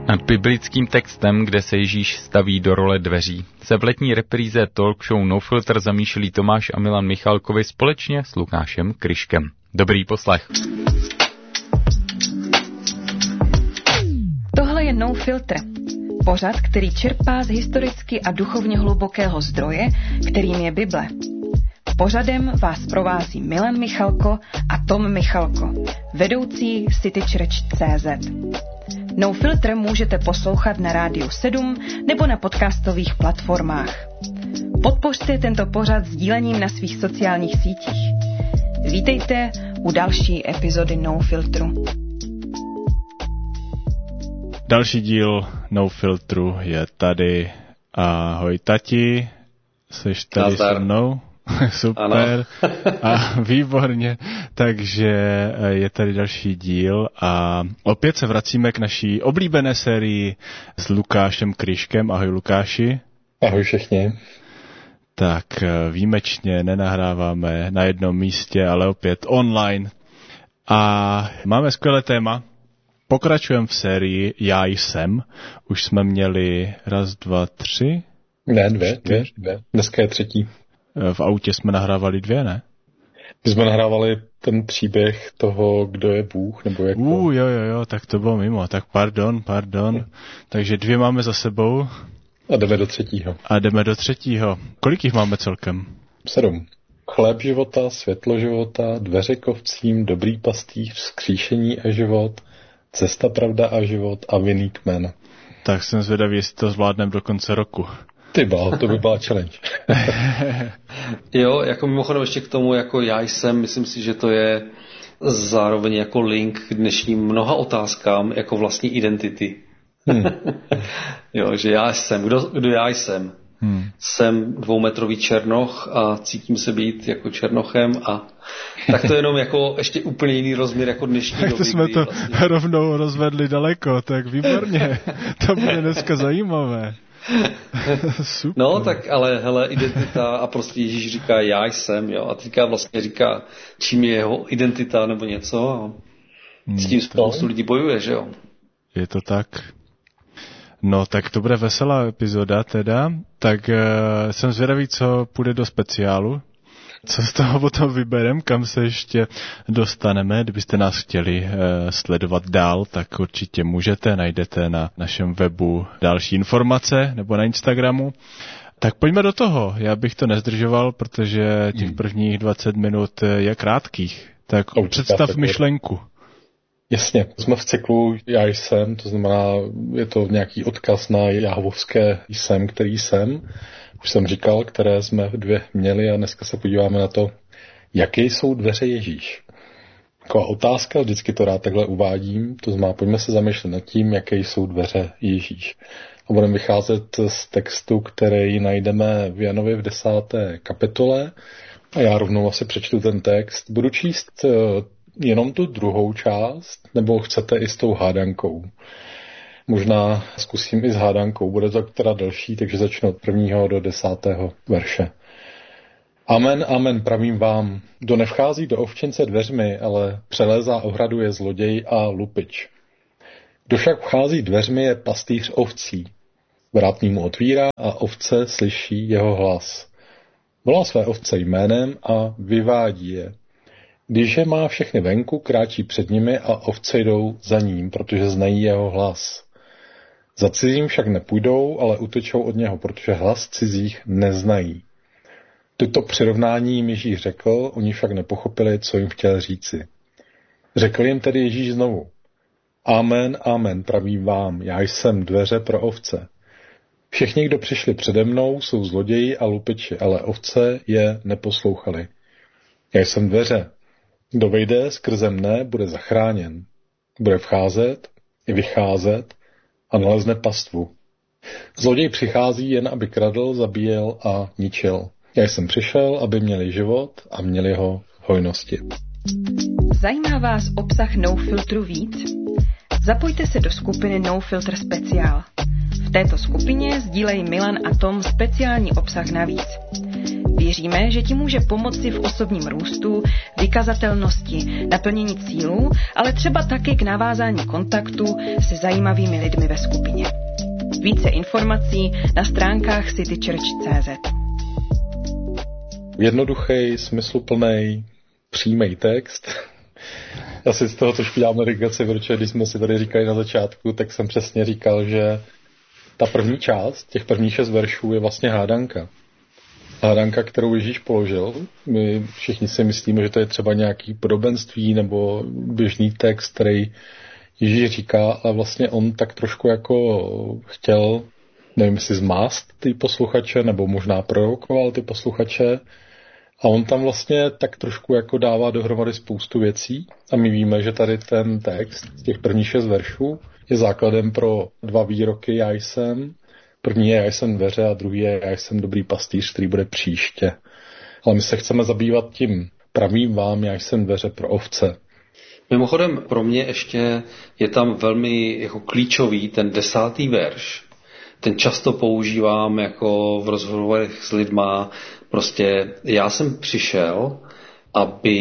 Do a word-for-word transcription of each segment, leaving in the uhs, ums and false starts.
Nad biblickým textem, kde se Ježíš staví do role dveří, se v letní repríze talk show No Filter zamýšlí Tomáš a Milan Michalkovi společně s Lukášem Kryškem. Dobrý poslech. Tohle je No Filter. Pořad, který čerpá z historicky a duchovně hlubokého zdroje, kterým je Bible. Pořadem vás provází Milan Michalko a Tom Michalko, vedoucí City Church tečka cé zet. No Filter můžete poslouchat na Rádiu sedm nebo na podcastových platformách. Podpořte tento pořad sdílením na svých sociálních sítích. Vítejte u další epizody No Filtru. Další díl No Filtru je tady. Ahoj tati, seš tady se mnou? Super. A výborně. Takže je tady další díl a opět se vracíme k naší oblíbené sérii s Lukášem Kryškem. Ahoj Lukáši. Ahoj všichni. Tak výjimečně nenahráváme na jednom místě, ale opět online. A máme skvělé téma. Pokračujeme v sérii Já jsem. Už jsme měli raz, dva, tři? Ne, dvě, dvě, dvě. Dneska je třetí. V autě jsme nahrávali dvě, ne? My jsme nahrávali ten příběh toho, kdo je Bůh, nebo jak to... Uh, jo, jo, jo, tak to bylo mimo. Tak pardon, pardon. Hmm. Takže dvě máme za sebou. A jdeme do třetího. A jdeme do třetího. Kolik jich máme celkem? Sedm. Chléb života, světlo života, dveře k ovcím, dobrý pastýř, vzkříšení a život, cesta, pravda a život a vinný kmen. Tak jsem zvědavý, jestli to zvládneme do konce roku. Ty bál, to by byla challenge. Jo, jako mimochodem ještě k tomu, jako já jsem, myslím si, že to je zároveň jako link k dnešním mnoha otázkám, jako vlastní identity. Hmm. Jo, že já jsem, kdo, kdo já jsem? Hmm. Jsem dvoumetrový černoch a cítím se být jako černochem a tak to je jenom jako ještě úplně jiný rozměr jako dnešní doby. To jsme to vlastně... rovnou rozvedli daleko, tak výborně. To bude dneska zajímavé. Super. No, tak ale hele, identita a prostě Ježíš říká já jsem, jo, a teďka vlastně říká, čím je jeho identita nebo něco a s tím spoustu lidí bojuje, že jo. Je to tak. No, tak to bude veselá epizoda teda, tak uh, jsem zvědavý, co půjde do speciálu, co z toho potom vyberem, kam se ještě dostaneme. Kdybyste nás chtěli uh, sledovat dál, tak určitě můžete, najdete na našem webu další informace nebo na Instagramu. Tak pojďme do toho, já bych to nezdržoval, protože těch prvních dvacet minut je krátkých. Tak představ myšlenku. Jasně, jsme v cyklu Já jsem, to znamená, je to nějaký odkaz na Jáhovské jsem, který jsem. Už jsem říkal, které jsme dvě měli a dneska se podíváme na to, jaké jsou dveře Ježíš. Taková otázka, vždycky to rád takhle uvádím, to znamená, pojďme se zamýšlet nad tím, jaké jsou dveře Ježíš. A budeme vycházet z textu, který najdeme v Janově v desáté kapitole. A já rovnou asi přečtu ten text. Budu číst jenom tu druhou část, nebo chcete i s tou hádankou? Možná zkusím i s hádankou, bude to teda delší, takže začnu od prvního do desátého verše. Amen, amen, pravím vám, kdo nevchází do ovčince dveřmi, ale přelézá ohradu je zloděj a lupič. Kdo však vchází dveřmi je pastýř ovcí. Vrátný mu otvírá a ovce slyší jeho hlas. Volá své ovce jménem a vyvádí je. Když je má všechny venku, kráčí před nimi a ovce jdou za ním, protože znají jeho hlas. Za cizím však nepůjdou, ale utečou od něho, protože hlas cizích neznají. Toto přirovnání jim Ježíš řekl, oni však nepochopili, co jim chtěl říci. Řekl jim tedy Ježíš znovu. Amen, amen, pravím vám, já jsem dveře pro ovce. Všichni, kdo přišli přede mnou, jsou zloději a lupiči, ale ovce je neposlouchali. Já jsem dveře. Kdo vejde skrze mne, bude zachráněn. Bude vcházet i vycházet a nalezne pastvu. Zloděj přichází jen, aby kradl, zabíjel a ničil. Já jsem přišel, aby měli život a měli ho v hojnosti. Zajímá vás obsah No Filtru víc? Zapojte se do skupiny No Filter Speciál. V této skupině sdílejí Milan a Tom speciální obsah navíc. Věříme, že ti může pomoci v osobním růstu, vykazatelnosti, naplnění cílů, ale třeba taky k navázání kontaktu se zajímavými lidmi ve skupině. Více informací na stránkách city church tečka cé zet. Jednoduchý, smysluplný, přímý text. Já si z toho trošku dělám legraci, protože když jsme si tady říkali na začátku, tak jsem přesně říkal, že ta první část, těch prvních šest veršů je vlastně hádanka. Hádanka, kterou Ježíš položil. My všichni si myslíme, že to je třeba nějaký podobenství nebo běžný text, který Ježíš říká, ale vlastně on tak trošku jako chtěl, nevím, jestli zmást ty posluchače, nebo možná prorokoval ty posluchače. A on tam vlastně tak trošku jako dává dohromady spoustu věcí. A my víme, že tady ten text z těch prvních šest veršů je základem pro dva výroky já jsem. První je já jsem dveře a druhý je já jsem dobrý pastýř, který bude příště. Ale my se chceme zabývat tím pravým vám, já jsem dveře pro ovce. Mimochodem pro mě ještě je tam velmi jako klíčový ten desátý verš. Ten často používám jako v rozhovorech s lidma. Prostě já jsem přišel, aby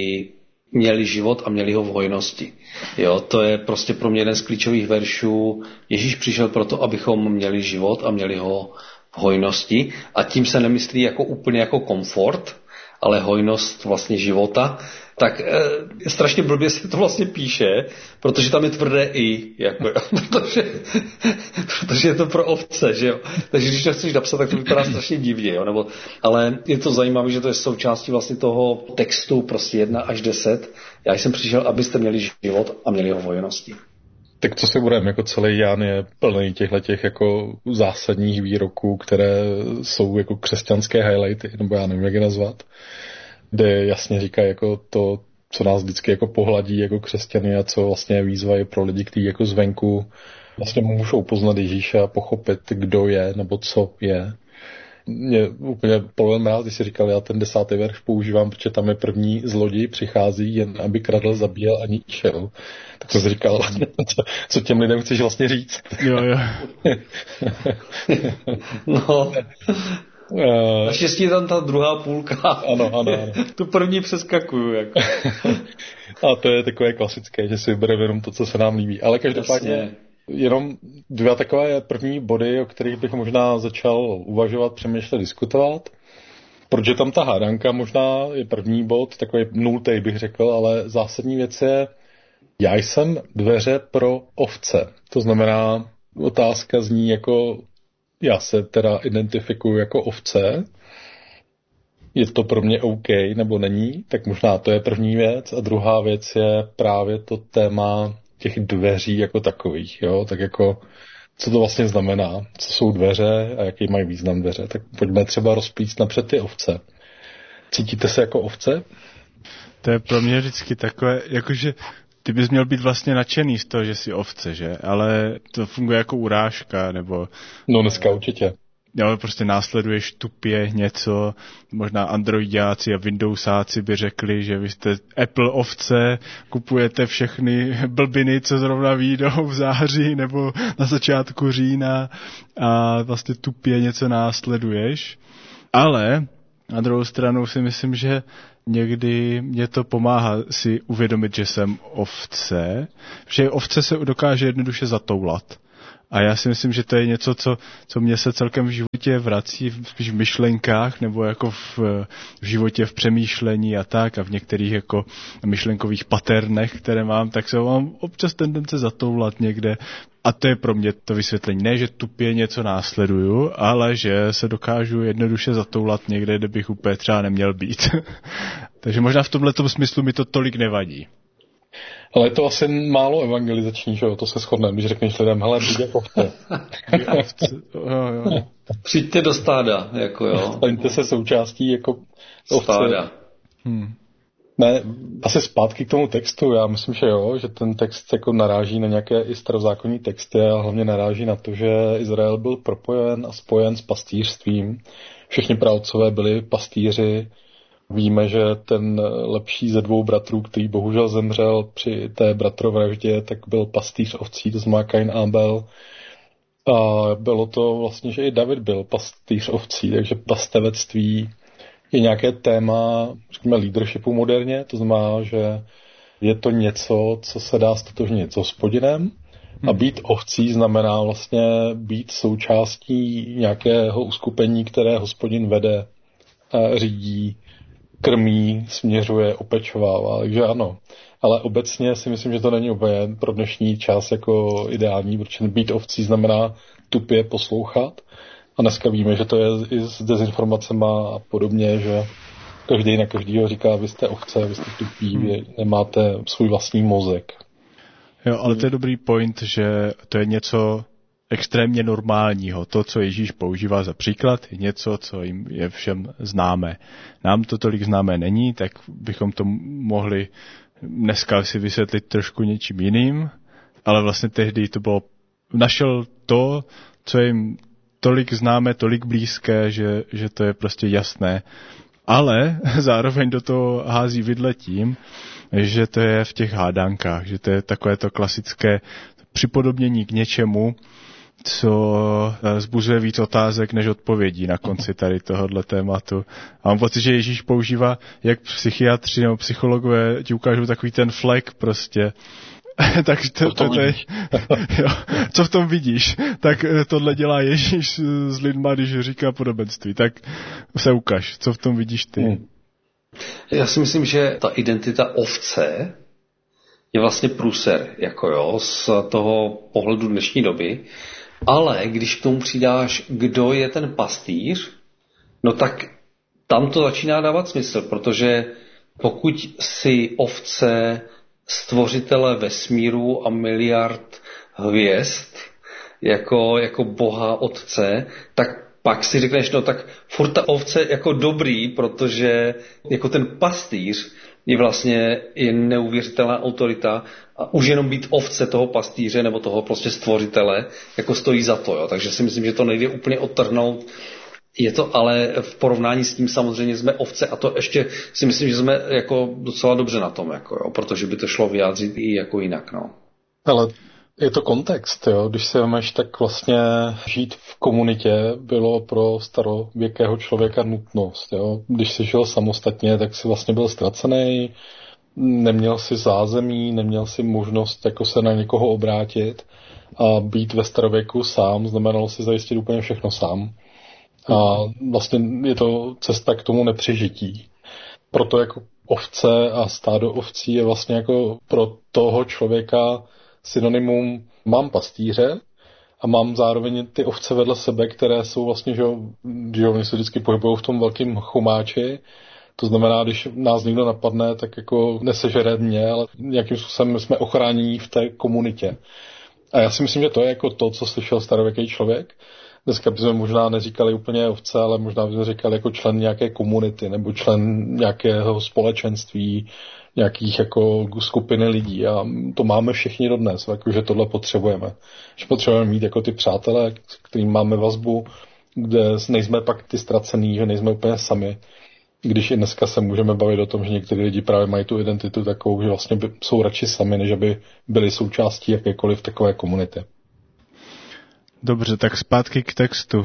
měli život a měli ho v hojnosti. Jo, to je prostě pro mě jeden z klíčových veršů. Ježíš přišel proto, abychom měli život a měli ho v hojnosti. A tím se nemyslí jako úplně jako komfort, ale hojnost vlastně života. Tak e, strašně blbě se to vlastně píše, protože tam je tvrdé i, jako, protože, protože je to pro ovce, že jo. Takže když to chceš napsat, tak to vypadá strašně divně, jo. Nebo, ale je to zajímavé, že to je součástí vlastně toho textu prostě jedna až deset. Já jsem přišel, abyste měli život a měli ho v hojnosti. Tak co si budeme, jako celý Jan je plný těchto jako zásadních výroků, které jsou jako křesťanské highlighty, nebo já nevím, jak je nazvat, kde jasně říká jako to, co nás vždycky jako pohladí jako křesťany a co vlastně výzva je pro lidi, kteří jako zvenku vlastně můžou poznat Ježíše a pochopit, kdo je nebo co je. Mě úplně polem rád, když si říkal, já ten desátý verš používám, protože tam je první zloděj, přichází jen aby kradl, zabíjel a ničil. Tak jsem si říkal, co, co těm lidem chceš vlastně říct? Jo, jo. No. Uh, Naštěstí je tam ta druhá půlka. Ano, ano, ano. Tu první přeskakuju. Jako. A to je takové klasické, že si vybereme jenom to, co se nám líbí. Ale každopádně Jasně. jenom dva takové první body, o kterých bych možná začal uvažovat, přemýšlet, diskutovat. Protože tam ta hádanka možná je první bod, takový nultej bych řekl, ale zásadní věc je, já jsem dveře pro ovce. To znamená, otázka zní jako, já se teda identifikuju jako ovce, je to pro mě OK nebo není, tak možná to je první věc. A druhá věc je právě to téma těch dveří jako takových, jo, tak jako co to vlastně znamená, co jsou dveře a jaký mají význam dveře. Tak pojďme třeba rozplíct napřed ty ovce. Cítíte se jako ovce? To je pro mě vždycky takové, jakože ty bys měl být vlastně nadšený z toho, že jsi ovce, že? Ale to funguje jako urážka, nebo... No dneska určitě. Jo, prostě následuješ tupě něco, možná androidáci a windowsáci by řekli, že vy jste Apple ovce, kupujete všechny blbiny, co zrovna vyjdou v září nebo na začátku října a vlastně tupě něco následuješ. Ale na druhou stranu si myslím, že někdy mě to pomáhá si uvědomit, že jsem ovce, že ovce se dokáže jednoduše zatoulat. A já si myslím, že to je něco, co, co mě se celkem v životě vrací, spíš v myšlenkách, nebo jako v, v životě v přemýšlení a tak, a v některých jako myšlenkových paternech, které mám, tak se mám občas tendence zatoulat někde. A to je pro mě to vysvětlení. Ne, že tupě něco následuju, ale že se dokážu jednoduše zatoulat někde, kde bych úplně třeba neměl být. Takže možná v tomhletom smyslu mi to tolik nevadí. Ale je to asi málo evangelizační, že jo, to se shodneme, když řekneš lidem, hele, buď jako ovce. jo, jo. Přijďte do stáda, jako jo. Staňte se součástí jako ovce. Stáda. Hmm. Ne, asi zpátky k tomu textu, já myslím, že jo, že ten text jako naráží na nějaké i starozákonní texty a hlavně naráží na to, že Izrael byl propojen a spojen s pastýřstvím. Všichni praotcové byli pastýři. Víme, že ten lepší ze dvou bratrů, který bohužel zemřel při té bratrovraždě, tak byl pastýř ovcí, to znamená Kain a Abel. A bylo to vlastně, že i David byl pastýř ovcí, takže pastevectví je nějaké téma, řekněme, leadershipu moderně, to znamená, že je to něco, co se dá ztotožnit s Hospodinem. A být ovcí znamená vlastně být součástí nějakého uskupení, které Hospodin vede, řídí, krmí, směřuje, opečovává. Takže ano. Ale obecně si myslím, že to není úplně pro dnešní čas jako ideální, protože být ovcí znamená tupě poslouchat. A dneska víme, že to je i s dezinformacema a podobně, že každý na každýho říká, vy jste ovce, vy jste tupí, vy nemáte svůj vlastní mozek. Jo, ale to je dobrý point, že to je něco extrémně normálního. To, co Ježíš používá za příklad, je něco, co jim je všem známé. Nám to tolik známé není, tak bychom to mohli dneska si vysvětlit trošku něčím jiným, ale vlastně tehdy to bylo, našel to, co jim tolik známe, tolik blízké, že, že to je prostě jasné. Ale zároveň do toho hází vidle tím, že to je v těch hádankách, že to je takové to klasické připodobnění k něčemu, co vzbuzuje víc otázek než odpovědí na konci tady tohohle tématu. A mám pocit, že Ježíš používá, jak psychiatři nebo psychologové ti ukážou takový ten flek prostě. Tak to, to, to je, jo, co v tom vidíš? Tak tohle dělá Ježíš s lidma, když říká podobenství. Tak se ukaž, co v tom vidíš ty. Hmm. Já si myslím, že ta identita ovce je vlastně průser, jako jo, z toho pohledu dnešní doby. Ale když k tomu přidáš, kdo je ten pastýř, no tak tam to začíná dávat smysl, protože pokud si ovce stvořitele vesmíru a miliard hvězd jako, jako boha otce, tak pak si řekneš, no tak furt ta ovce jako dobrý, protože jako ten pastýř je vlastně je neuvěřitelná autorita a už jenom být ovce toho pastýře nebo toho prostě stvořitele jako stojí za to. Jo. Takže si myslím, že to nejde úplně odtrhnout. Je to ale v porovnání s tím samozřejmě jsme ovce a to ještě si myslím, že jsme jako docela dobře na tom, jako, jo, protože by to šlo vyjádřit i jako jinak. No. Ale je to kontext, jo. Když se vemeš, tak vlastně žít v komunitě bylo pro starověkého člověka nutnost. Jo. Když jsi žil samostatně, tak si vlastně byl ztracený, neměl si zázemí, neměl si možnost jako se na někoho obrátit a být ve starověku sám znamenalo si zajistit úplně všechno sám. A vlastně je to cesta k tomu nepřežití. Proto jako ovce a stádo ovcí je vlastně jako pro toho člověka synonymum mám pastýře a mám zároveň ty ovce vedle sebe, které jsou vlastně, že, že oni se vždycky pohybují v tom velkém chomáči. To znamená, když nás někdo napadne, tak jako nesežere mě, ale nějakým způsobem jsme ochránění v té komunitě. A já si myslím, že to je jako to, co slyšel starověký člověk. Dneska bychom možná neříkali úplně ovce, ale možná bychom říkali jako člen nějaké komunity nebo člen nějakého společenství, nějakých jako skupiny lidí. A to máme všichni dodnes, jakože tohle potřebujeme. Že potřebujeme mít jako ty přátelé, s kterým máme vazbu, kde nejsme pak ty ztracený, že nejsme úplně sami. Když i dneska se můžeme bavit o tom, že někteří lidi právě mají tu identitu takovou, že vlastně jsou radši sami, než aby byli součástí jakékoliv takové komunity. Dobře, tak zpátky k textu.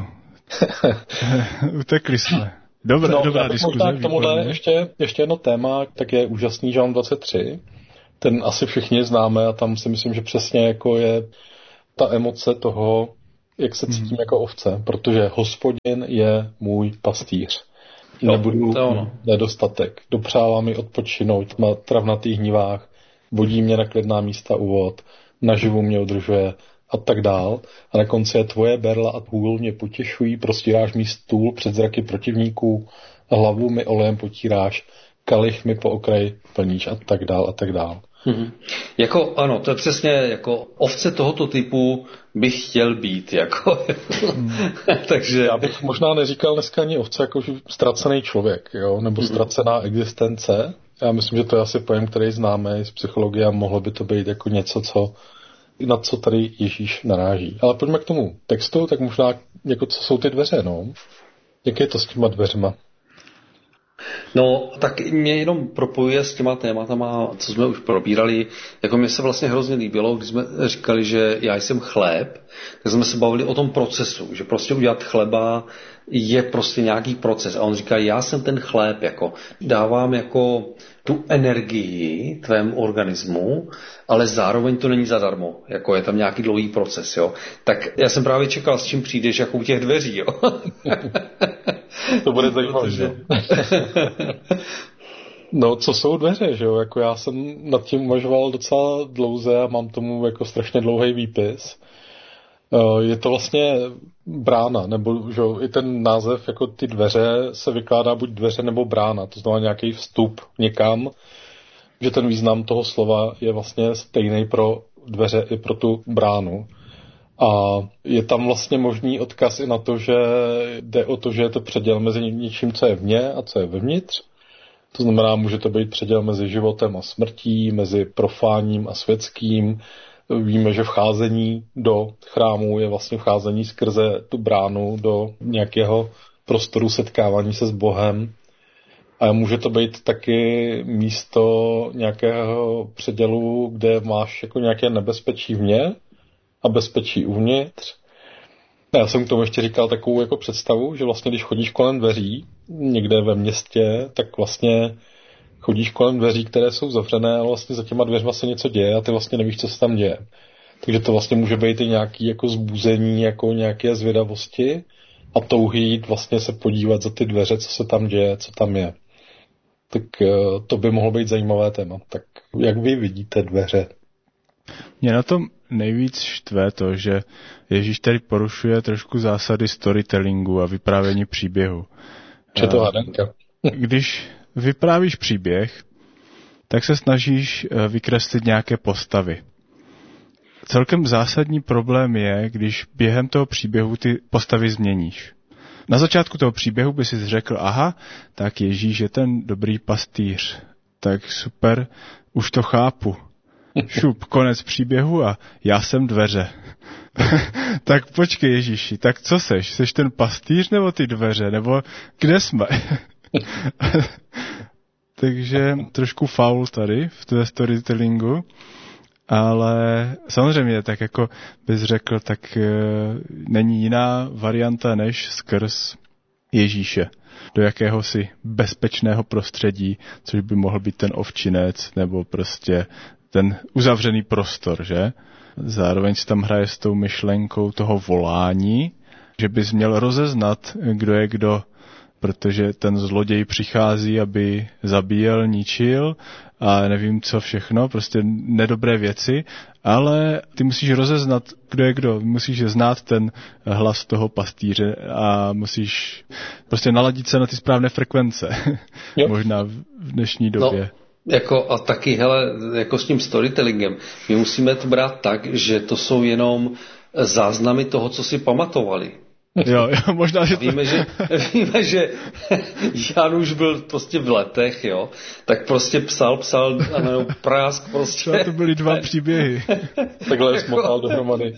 Utekli jsme. Dobrá, no, dobrá diskuze. Možná k tomuhle ještě, ještě jedno téma, tak je úžasný Žalm dvacet tři. Ten asi všichni známe a tam si myslím, že přesně jako je ta emoce toho, jak se cítím hmm. jako ovce, protože Hospodin je můj pastýř. Jo, nebudu nedostatek. Dopřává mi odpočinout na travnatých hnivách, vodí mě na klidná místa u vod, naživu mě udržuje a tak dál. A na konci je tvoje berla a hůl mě potěšují, prostíráš mi stůl před zraky protivníků, hlavu mi olejem potíráš, kalich mi po okraji plníš a tak dál a tak dál. Mm-hmm. Jako ano, to je přesně jako ovce tohoto typu bych chtěl být, jako. Mm. Takže já bych možná neříkal dneska ani ovce jako ztracený člověk, jo, nebo mm-hmm. ztracená existence. Já myslím, že to je asi pojem, který známe z psychologie a mohlo by to být jako něco, co na co tady Ježíš naráží. Ale pojďme k tomu textu, tak možná jako co jsou ty dveře, no? Jak je to s těma dveřma? No, tak mě jenom propojuje s těma tématama, co jsme už probírali. Jako mně se vlastně hrozně líbilo, když jsme říkali, že já jsem chléb, tak jsme se bavili o tom procesu, že prostě udělat chleba je prostě nějaký proces. A on říká, já jsem ten chléb, jako dávám jako tu energii tvému organismu, ale zároveň to není zadarmo, jako je tam nějaký dlouhý proces, jo. Tak já jsem právě čekal, s čím přijdeš, jako u těch dveří, jo. To bude zajímavé, že? No, co jsou dveře, že jo? Jako já jsem nad tím uvažoval docela dlouze a mám tomu jako strašně dlouhý výpis. Je to vlastně brána, nebo že jo, i ten název, jako ty dveře se vykládá buď dveře nebo brána, to znamená nějaký vstup někam, že ten význam toho slova je vlastně stejný pro dveře i pro tu bránu. A je tam vlastně možný odkaz i na to, že jde o to, že je to předěl mezi něčím, co je vně a co je vevnitř. To znamená, může to být předěl mezi životem a smrtí, mezi profáním a světským. Víme, že vcházení do chrámu je vlastně vcházení skrze tu bránu do nějakého prostoru setkávání se s Bohem. A může to být taky místo nějakého předělu, kde máš jako nějaké nebezpečí vně a bezpečí uvnitř. Já jsem k tomu ještě říkal takovou jako představu, že vlastně když chodíš kolem dveří někde ve městě, tak vlastně chodíš kolem dveří, které jsou zavřené, ale vlastně za těma dveřma se něco děje a ty vlastně nevíš, co se tam děje. Takže to vlastně může být i nějaký jako zbuzení, jako nějaké zvědavosti a touhy jít vlastně se podívat za ty dveře, co se tam děje, co tam je. Tak to by mohlo být zajímavé téma. Tak jak vy vidíte dveře? Mě na tom nejvíc štve to, že Ježíš tady porušuje trošku zásady storytellingu a vyprávění příběhu. Je to hádanka. Když vyprávíš příběh, tak se snažíš vykreslit nějaké postavy. Celkem zásadní problém je, když během toho příběhu ty postavy změníš. Na začátku toho příběhu by si řekl, aha, tak Ježíš je ten dobrý pastýř. Tak super, už to chápu. Šup, konec příběhu a já jsem dveře. Tak počkej Ježíši, tak co seš? Seš ten pastýř nebo ty dveře? Nebo kde jsme? Takže trošku faul tady v té storytellingu, ale samozřejmě tak jako bys řekl, tak e, není jiná varianta než skrz Ježíše do jakéhosi bezpečného prostředí, což by mohl být ten ovčinec nebo prostě ten uzavřený prostor, že? Zároveň si tam hraje s tou myšlenkou toho volání, že bys měl rozeznat, kdo je kdo, protože ten zloděj přichází, aby zabíjel, ničil a nevím co všechno, prostě nedobré věci, ale ty musíš rozeznat, kdo je kdo, musíš znát ten hlas toho pastýře a musíš prostě naladit se na ty správné frekvence, možná v dnešní době. No. Jako a taky, hele, jako s tím storytellingem, my musíme to brát tak, že to jsou jenom záznamy toho, co si pamatovali. Jo, jo, možná, že to... Víme, že, víme, že Jan už byl prostě v letech, jo, tak prostě psal, psal a nebo prásk prostě. To byly dva příběhy. Takhle smotal dohromady.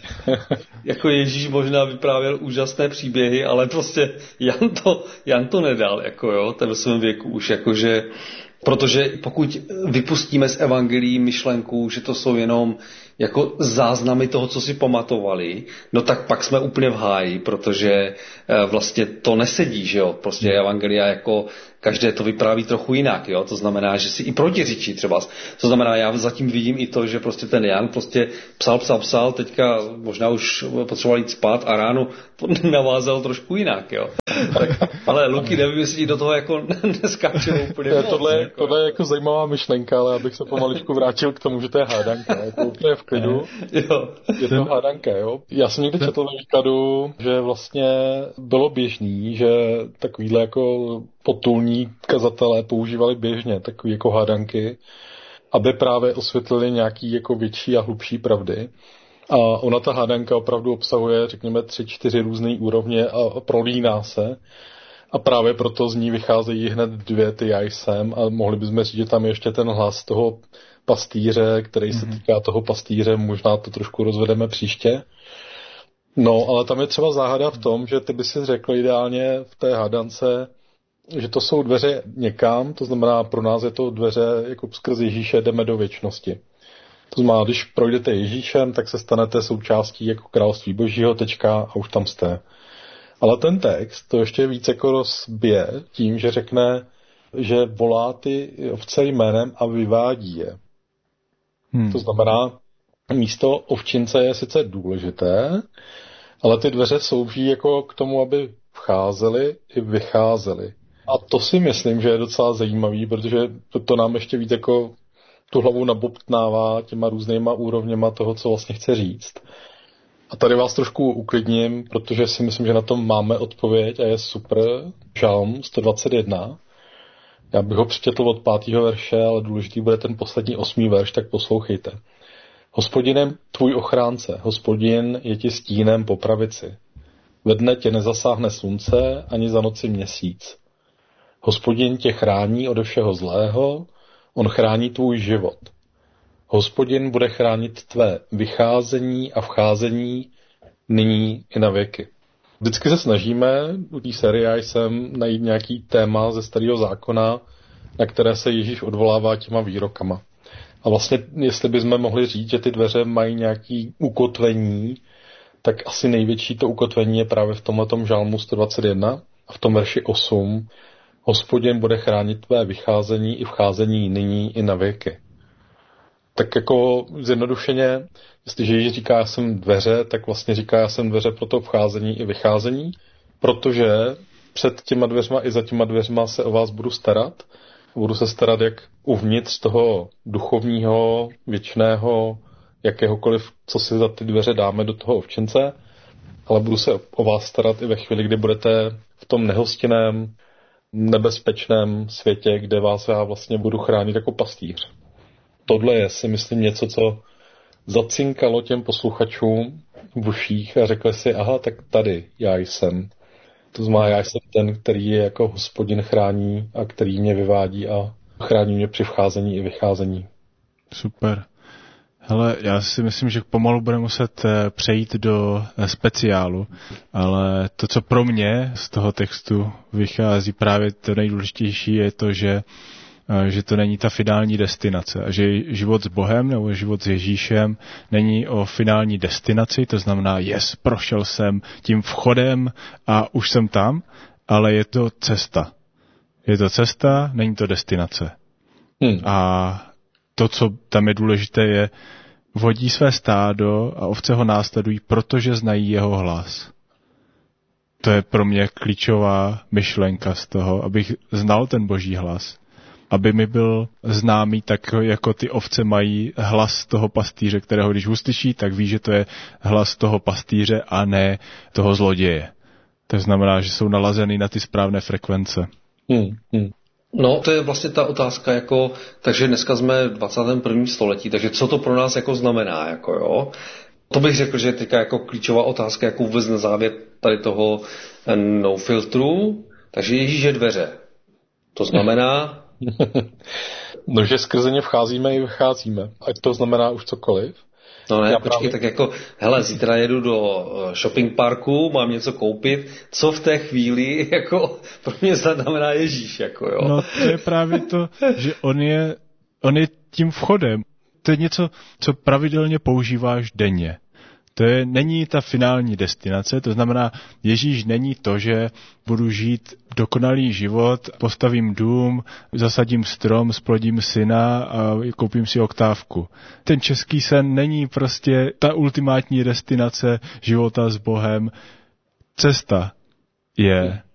Jako Ježíš možná vyprávěl úžasné příběhy, ale prostě Jan to, Jan to nedal, jako jo, ten ve svém věku už jakože. Protože pokud vypustíme z evangelií myšlenku, že to jsou jenom jako záznamy toho, co si pamatovali, no tak pak jsme úplně v háji, protože vlastně to nesedí, že jo, prostě evangelia jako každé to vypráví trochu jinak, jo, to znamená, že si i protiřečí třeba, to znamená, já zatím vidím i to, že prostě ten Jan prostě psal, psal, psal, teďka možná už potřeboval jít spát a ráno navázal trošku jinak, jo. Tak, ale Luky, nevím, jestli do toho jako neskáčelo úplně moc. Tohle, jako. tohle je jako zajímavá myšlenka, ale abych se pomaličku vrátil k tomu, že to je hádanka, jako úplně v klidu. Jo. Je to hádanka, jo. Já jsem někdy četl na výkladu, že vlastně bylo běžný, že takovýhle jako potulní kazatelé používali běžně takový jako hádanky, aby právě osvětlili nějaký jako větší a hlubší pravdy. A ona ta hádanka opravdu obsahuje, řekněme, tři, čtyři různé úrovně a prolíná se. A právě proto z ní vycházejí hned dvě ty já jsem a mohli bychom říct, že tam je ještě ten hlas toho pastýře, který se týká toho pastýře, možná to trošku rozvedeme příště. No, ale tam je třeba záhada v tom, že ty by si řekl ideálně v té hádance, že to jsou dveře někam, to znamená pro nás je to dveře, jako skrz Ježíše jdeme do věčnosti. To znamená, když projdete Ježíšem, tak se stanete součástí jako království božího, tečka, a už tam jste. Ale ten text to ještě víc jako rozbije tím, že řekne, že volá ty ovce jménem a vyvádí je. Hmm. To znamená, místo ovčince je sice důležité, ale ty dveře slouží jako k tomu, aby vcházely i vycházely. A to si myslím, že je docela zajímavý, protože to, to nám ještě víc jako tu hlavu nabobtnává těma různýma úrovněma toho, co vlastně chce říct. A tady vás trošku uklidním, protože si myslím, že na tom máme odpověď a je super. Žalm sto dvacet jedna. Já bych ho přečetl od pátého verše, ale důležitý bude ten poslední osmý verš, tak poslouchejte. Hospodinem tvůj ochránce, Hospodin je ti stínem po pravici. Ve dne tě nezasáhne slunce, ani za noci měsíc. Hospodin tě chrání ode všeho zlého, on chrání tvůj život. Hospodin bude chránit tvé vycházení a vcházení nyní i na věky. Vždycky se snažíme u té série Já jsem najít nějaký téma ze Starého zákona, na které se Ježíš odvolává těma výrokama. A vlastně, jestli bychom mohli říct, že ty dveře mají nějaké ukotvení, tak asi největší to ukotvení je právě v tomhletom žalmu sto dvacet jedna a v tom verši osm. Hospodin bude chránit tvé vycházení i vcházení nyní i na věky. Tak jako zjednodušeně, jestliže Ježíš říká, já jsem dveře, tak vlastně říká, já jsem dveře pro to vcházení i vycházení, protože před těma dveřma i za těma dveřma se o vás budu starat. Budu se starat jak uvnitř toho duchovního, věčného, jakéhokoliv, co si za ty dveře dáme do toho ovčince, ale budu se o vás starat i ve chvíli, kdy budete v tom nehostinném, nebezpečném světě, kde vás já vlastně budu chránit jako pastýř. Tohle je, si myslím, něco, co zacinkalo těm posluchačům v uších a řekli si, aha, tak tady já jsem. To znamená, já jsem ten, který je jako Hospodin chrání a který mě vyvádí a chrání mě při vcházení i vycházení. Super. Hele, já si myslím, že pomalu budeme muset přejít do speciálu, ale to, co pro mě z toho textu vychází právě to nejdůležitější, je to, že že to není ta finální destinace a že život s Bohem nebo život s Ježíšem není o finální destinaci, to znamená, yes, prošel jsem tím vchodem a už jsem tam, ale je to cesta. Je to cesta, není to destinace. Hmm. A to, co tam je důležité, je vodí své stádo a ovce ho následují, protože znají jeho hlas. To je pro mě klíčová myšlenka z toho, abych znal ten Boží hlas. Aby mi byl známý, tak jako ty ovce mají hlas toho pastýře, kterého když uslyší, tak ví, že to je hlas toho pastýře a ne toho zloděje. To znamená, že jsou nalazeny na ty správné frekvence. Hmm, hmm. No, to je vlastně ta otázka, jako, takže dneska jsme v dvacátém prvním století, takže co to pro nás jako znamená, jako jo? To bych řekl, že je teďka jako klíčová otázka, jako vůbec na závěr tady toho no filtru, takže Ježíš je dveře. To znamená... No, že skrze ně vcházíme i vycházíme. Ať to znamená už cokoliv. No ne, Já počkej, právě... tak jako, hele, zítra jedu do shopping parku, mám něco koupit, co v té chvíli, jako, pro mě znamená Ježíš, jako jo. No, to je právě to, že on je, on je tím vchodem. To je něco, co pravidelně používáš denně. To je, není ta finální destinace, to znamená, Ježíš není to, že budu žít dokonalý život, postavím dům, zasadím strom, splodím syna a koupím si oktávku. Ten český sen není prostě ta ultimátní destinace života s Bohem. Cesta je